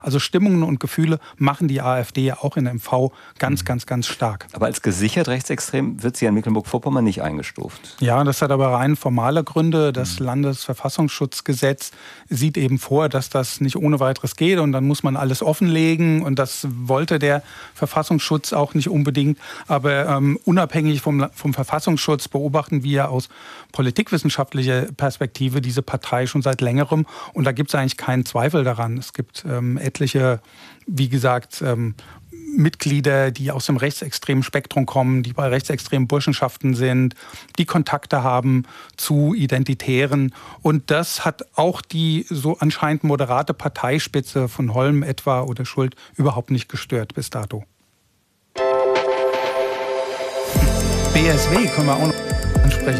Also Stimmungen und Gefühle machen die AfD ja auch in MV ganz, ganz, ganz stark. Aber als gesichert rechtsextrem wird sie in Mecklenburg-Vorpommern nicht eingestuft. Ja, das hat aber rein formale Gründe. Das Landesverfassungsschutzgesetz sieht eben vor, dass das nicht ohne weiteres geht und dann muss man alles offenlegen und das wollte der Verfassungsschutz auch nicht unbedingt. Aber unabhängig vom Verfassungsschutz beobachten wir aus politikwissenschaftlicher Perspektive diese Partei schon seit längerem und da gibt es eigentlich keinen Zweifel daran. Es gibt etliche, wie gesagt, Mitglieder, die aus dem rechtsextremen Spektrum kommen, die bei rechtsextremen Burschenschaften sind, die Kontakte haben zu Identitären. Und das hat auch die so anscheinend moderate Parteispitze von Holm etwa oder Schult überhaupt nicht gestört bis dato. BSW können wir auch noch ansprechen.